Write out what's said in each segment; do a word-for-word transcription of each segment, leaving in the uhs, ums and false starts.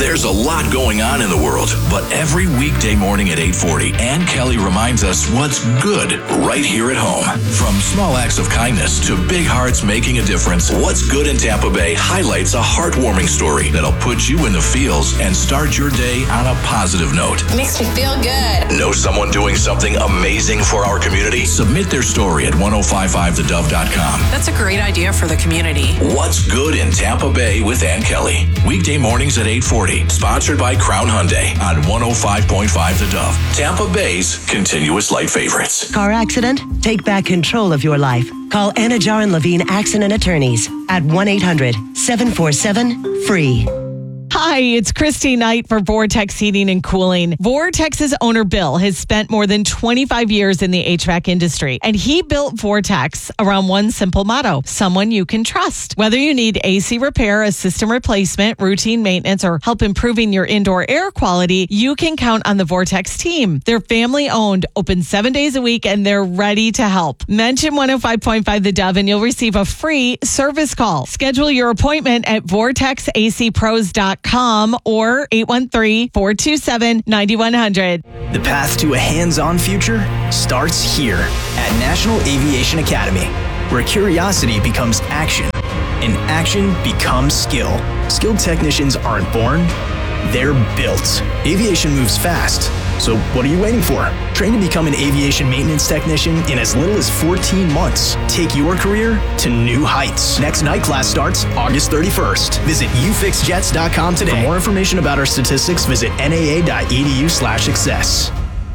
There's a lot going on in the world, but every weekday morning at eight forty, Ann Kelly reminds us what's good right here at home. From small acts of kindness to big hearts making a difference, What's Good in Tampa Bay highlights a heartwarming story that'll put you in the feels and start your day on a positive note. It makes me feel good. Know someone doing something amazing for our community? Submit their story at ten fifty-five the dove dot com. That's a great idea for the community. What's Good in Tampa Bay with Ann Kelly. Weekday mornings at eight forty. Sponsored by Crown Hyundai on one oh five point five The Dove. Tampa Bay's continuous light favorites. Car accident? Take back control of your life. Call Anajar and Levine Accident Attorneys at one eight hundred seven four seven F R E E. Hi, it's Christy Knight for Vortex Heating and Cooling. Vortex's owner, Bill, has spent more than twenty-five years in the H V A C industry, and he built Vortex around one simple motto: someone you can trust. Whether you need A C repair, a system replacement, routine maintenance, or help improving your indoor air quality, you can count on the Vortex team. They're family-owned, open seven days a week, and they're ready to help. Mention one oh five point five The Dove, and you'll receive a free service call. Schedule your appointment at vortex a c pros dot com or eight one three, four two seven, nine one zero zero. The path to a hands-on future starts here at National Aviation Academy, where curiosity becomes action and action becomes skill. Skilled technicians aren't born, they're built. Aviation moves fast, so what are you waiting for? Train to become an aviation maintenance technician in as little as fourteen months. Take your career to new heights. Next night class starts August thirty-first. Visit u fix jets dot com today. For more information about our statistics, visit n a a dot e d u slash success.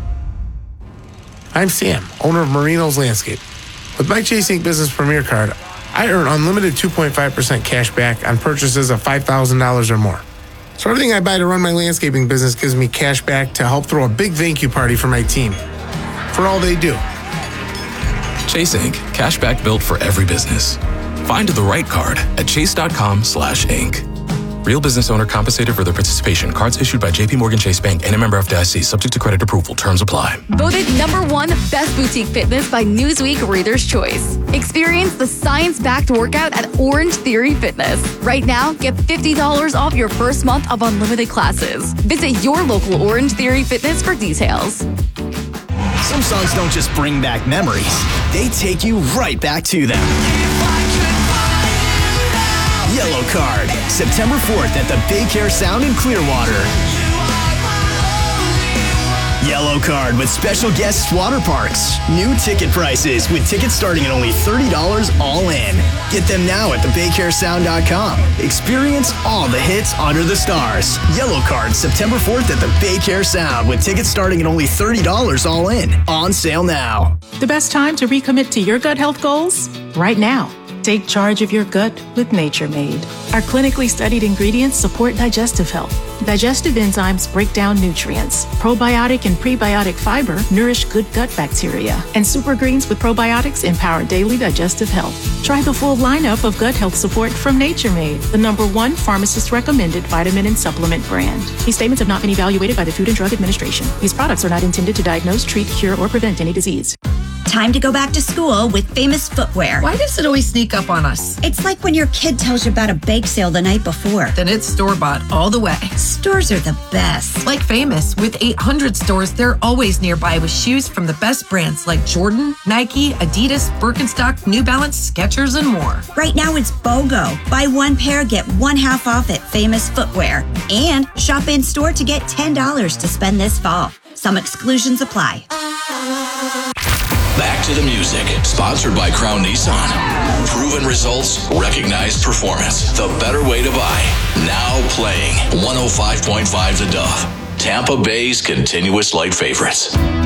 I'm Sam, owner of Marino's Landscape. With my Chase Incorporated. Business Premier Card, I earn unlimited two point five percent cash back on purchases of five thousand dollars or more. So everything I buy to run my landscaping business gives me cash back to help throw a big thank you party for my team for all they do. Chase Incorporated. Cashback built for every business. Find the right card at chase dot com slash inc. Real business owner compensated for their participation. Cards issued by J P Morgan Chase Bank and a member F D I C. Subject to credit approval. Terms apply. Voted number one best boutique fitness by Newsweek Reader's Choice. Experience the science-backed workout at Orange Theory Fitness. Right now, get fifty dollars off your first month of unlimited classes. Visit your local Orange Theory Fitness for details. Some songs don't just bring back memories, they take you right back to them. Yellow Card, September fourth at the Baycare Sound in Clearwater. Yellow Card with special guests water parks. New ticket prices with tickets starting at only thirty dollars all in. Get them now at the baycare sound dot com. Experience all the hits under the stars. Yellow Card, September fourth at the Baycare Sound with tickets starting at only thirty dollars all in. On sale now. The best time to recommit to your gut health goals? Right now. Take charge of your gut with Nature Made. Our clinically studied ingredients support digestive health. Digestive enzymes break down nutrients. Probiotic and prebiotic fiber nourish good gut bacteria. And super greens with probiotics empower daily digestive health. Try the full lineup of gut health support from Nature Made, the number one pharmacist-recommended vitamin and supplement brand. These statements have not been evaluated by the Food and Drug Administration. These products are not intended to diagnose, treat, cure, or prevent any disease. Time to go back to school with Famous Footwear. Why does it always sneak up on us? It's like when your kid tells you about a bake sale the night before. Then it's store-bought all the way. Stores are the best. Like Famous, with eight hundred stores, they're always nearby with shoes from the best brands like Jordan, Nike, Adidas, Birkenstock, New Balance, Skechers, and more. Right now it's BOGO. Buy one pair, get one half off at Famous Footwear. And shop in-store to get ten dollars to spend this fall. Some exclusions apply. Back to the music. Sponsored by Crown Nissan. Proven results, recognized performance. The better way to buy. Now playing one oh five point five The Dove. Tampa Bay's continuous light favorites.